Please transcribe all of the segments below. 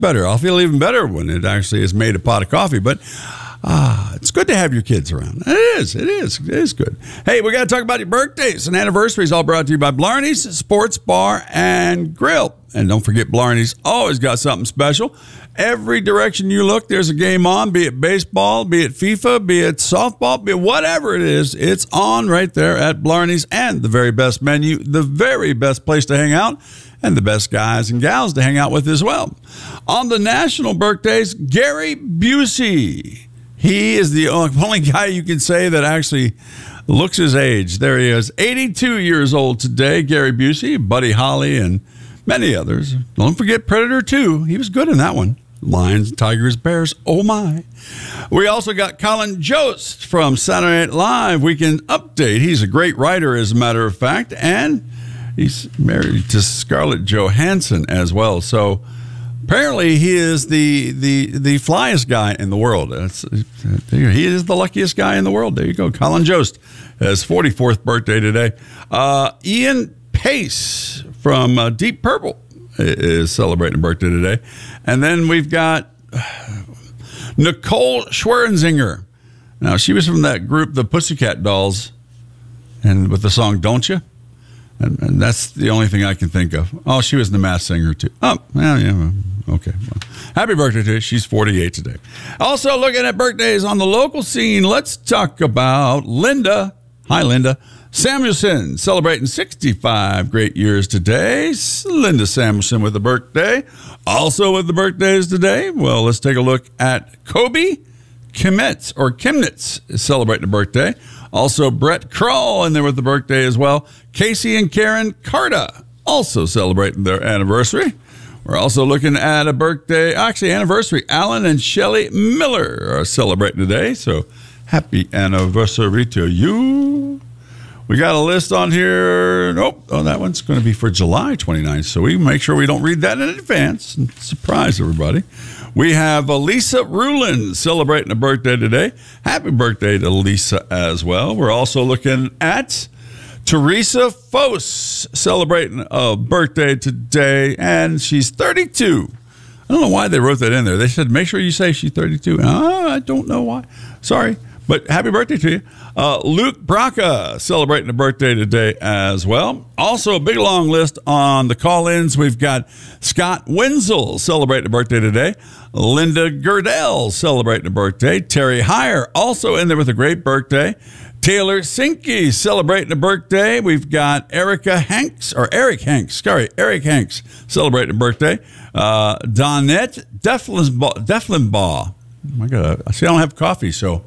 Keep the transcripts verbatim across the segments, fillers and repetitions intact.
better. I'll feel even better when it actually has made a pot of coffee. But ah, it's good to have your kids around. It is. It is. It is good. Hey, we got to talk about your birthdays and anniversaries. All brought to you by Blarney's Sports Bar and Grill. And don't forget, Blarney's always got something special. Every direction you look, there's a game on, be it baseball, be it FIFA, be it softball, be it whatever it is. It's on right there at Blarney's, and the very best menu, the very best place to hang out, and the best guys and gals to hang out with as well. On the national birthdays, Gary Busey. He is the only guy you can say that actually looks his age. There he is, eighty-two years old today, Gary Busey, Buddy Holly, and many others. Don't forget Predator two. He was good in that one. Lions, Tigers, Bears. Oh, my. We also got Colin Jost from Saturday Night Live Weekend Update. He's a great writer, as a matter of fact, and he's married to Scarlett Johansson as well. So apparently he is the the the flyest guy in the world. That's, he is the luckiest guy in the world. There you go. Colin Jost has forty-fourth birthday today. Uh, Ian Pace from uh, Deep Purple is celebrating a birthday today. And then we've got Nicole Schwerzinger. Now, she was from that group, the Pussycat Dolls, and with the song Don't Ya? And, and that's the only thing I can think of. Oh, she was in The Masked Singer, too. Oh, well, yeah, okay. Well, happy birthday to her. She's forty-eight today. Also, looking at birthdays on the local scene, let's talk about Linda. Hi, Linda Samuelson, celebrating sixty-five great years today. Linda Samuelson with a birthday. Also with the birthdays today, well, let's take a look at Kobe Kimnitz, or Kimnitz, is celebrating a birthday. Also, Brett Kroll in there with the birthday as well. Casey and Karen Carta also celebrating their anniversary. We're also looking at a birthday, actually anniversary. Alan and Shelley Miller are celebrating today, so happy anniversary to you. We got a list on here. Nope. Oh, that one's going to be for July twenty-ninth. So we make sure we don't read that in advance and surprise everybody. We have Lisa Rulin celebrating a birthday today. Happy birthday to Lisa as well. We're also looking at Teresa Fos celebrating a birthday today, and she's thirty-two. I don't know why they wrote that in there. They said, make sure you say she's thirty-two. Oh, I don't know why. Sorry. But happy birthday to you. Uh, Luke Braca celebrating a birthday today as well. Also, a big long list on the call-ins. We've got Scott Wenzel celebrating a birthday today. Linda Girdell celebrating a birthday. Terry Heyer also in there with a great birthday. Taylor Sinke celebrating a birthday. We've got Erica Hanks, or Eric Hanks, sorry, Eric Hanks celebrating a birthday. Uh, Donette Deflinbaugh. Deflinbaugh. Oh my God, I see I don't have coffee, so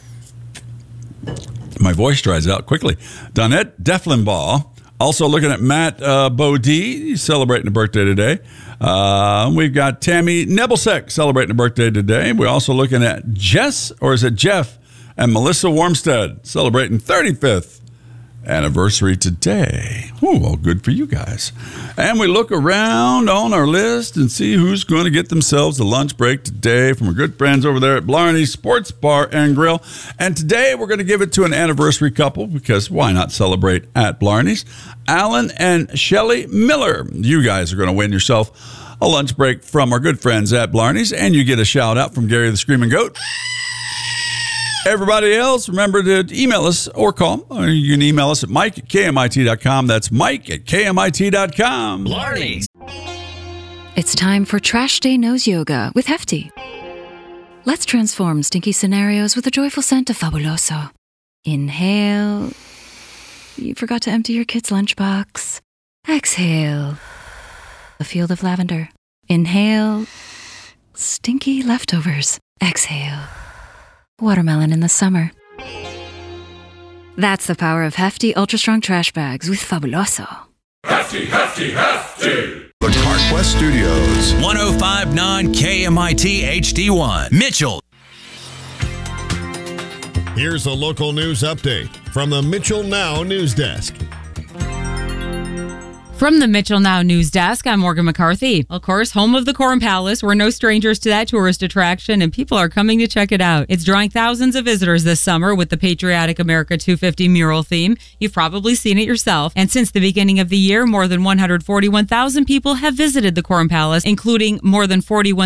my voice dries out quickly. Donette Deflinbaugh. Also looking at Matt uh, Bodie, he's celebrating a birthday today. Uh, we've got Tammy Nebelseck celebrating a birthday today. We're also looking at Jess, or is it Jeff, and Melissa Warmstead celebrating thirty-fifth anniversary today. Oh, well, good for you guys. And we look around on our list and see who's going to get themselves a lunch break today from our good friends over there at Blarney's Sports Bar and Grill. And today we're going to give it to an anniversary couple, because why not celebrate at Blarney's? Alan and Shelley Miller. You guys are going to win yourself a lunch break from our good friends at Blarney's, and you get a shout out from Gary the Screaming Goat. Everybody else, remember to email us or call. Or you can email us at Mike at K M I T dot com. That's Mike at K M I T dot com. Blarney's. It's time for Trash Day Nose Yoga with Hefty. Let's transform stinky scenarios with a joyful scent of Fabuloso. Inhale. You forgot to empty your kid's lunchbox. Exhale. A field of lavender. Inhale. Stinky leftovers. Exhale. Watermelon in the summer. That's the power of Hefty Ultra Strong Trash Bags with Fabuloso. Hefty, hefty, hefty. The CarQuest Studios. one oh five point nine K M I T H D one. Mitchell. Here's a local news update from the Mitchell Now News Desk. From the Mitchell Now News Desk, I'm Morgan McCarthy. Of course, home of the Corn Palace. We're no strangers to that tourist attraction, and people are coming to check it out. It's drawing thousands of visitors this summer with the Patriotic America two fifty mural theme. You've probably seen it yourself. And since the beginning of the year, more than one hundred forty-one thousand people have visited the Corn Palace, including more than forty-one